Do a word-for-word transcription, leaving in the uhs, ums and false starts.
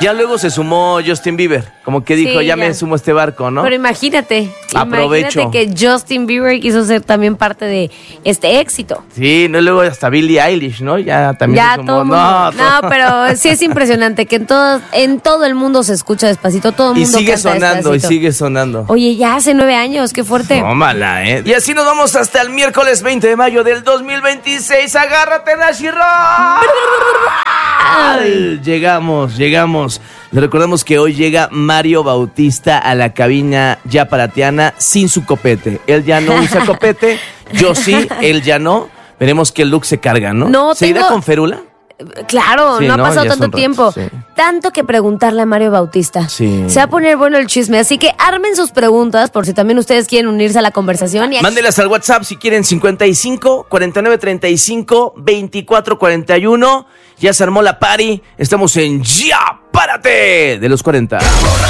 Ya luego se sumó Justin Bieber, como que dijo, Sí, ya, ya me sumo a este barco, ¿no? Pero imagínate, Aprovecho. imagínate que Justin Bieber quiso ser también parte de este éxito. Sí, no, luego hasta Billie Eilish, ¿no? Ya también Ya se sumó. todo el mundo. No, No, pero sí es impresionante que en todo, en todo el mundo se escucha Despacito, todo el Y mundo sigue canta sonando, Despacito. y sigue sonando. Oye, ya hace nueve años, qué fuerte. Tómala, ¿eh? Y así nos vamos hasta el miércoles veinte de mayo del dos mil veintiséis. ¡Agárrate, Nashi Rock! Llegamos, llegamos. Le recordamos que hoy llega Mario Bautista a la cabina ya paratiana sin su copete. Él ya no usa copete, yo sí, él ya no. Veremos qué look se carga, ¿no? No, ¿Se tengo- irá con férula? Claro, Sí, no ha no, pasado ya es tanto un rato, tiempo. sí. Tanto que preguntarle a Mario Bautista. Sí. Se va a poner bueno el chisme, así que armen sus preguntas por si también ustedes quieren unirse a la conversación. Y aquí- Mándelas al WhatsApp si quieren, cincuenta y cinco, cuarenta y nueve, treinta y cinco, veinticuatro, cuarenta y uno. Ya se armó la party. Estamos en Ya Párate de los cuarenta.